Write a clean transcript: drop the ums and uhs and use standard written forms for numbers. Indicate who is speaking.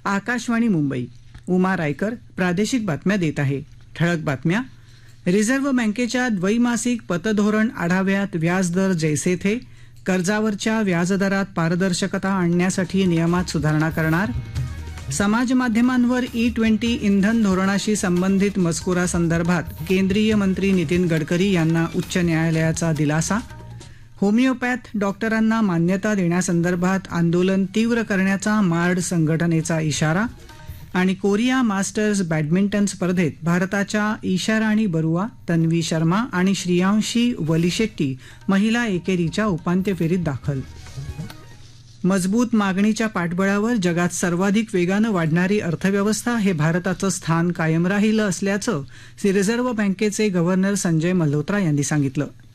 Speaker 1: आकाशवाणी मुंबई. उमा रायकर प्रादेशिक बातम्या देत आहे. ठळक बातम्या. रिझर्व्ह बँकेच्या द्वैमासिक पतधोरण आढाव्यात व्याजदर जैसे थे. कर्जावरच्या व्याजदरात पारदर्शकता आणण्यासाठी नियमात सुधारणा करणार. समाज माध्यमांवर E20 इंधन धोरणाशी संबंधित मजकुरासंदर्भात केंद्रीय मंत्री नितीन गडकरी यांना उच्च न्यायालयाचा दिलासा. होमिओपॅथ डॉक्टरांना मान्यता देण्यासंदर्भात आंदोलन तीव्र करण्याचा मार्ड संघटनेचा इशारा. आणि कोरिया मास्टर्स बॅडमिंटन स्पर्धेत भारताच्या ईशा राणी बरुआ, तन्वी शर्मा आणि श्रियांशी वलीशेट्टी महिला एकेरीच्या उपांत्य फेरीत दाखल. मजबूत मागणीच्या पाठबळावर जगात सर्वाधिक वेगानं वाढणारी अर्थव्यवस्था हे भारताचं स्थान कायम राहिलं असल्याचं रिझर्व्ह बँकेचे गव्हर्नर संजय मल्होत्रा यांनी सांगितलं.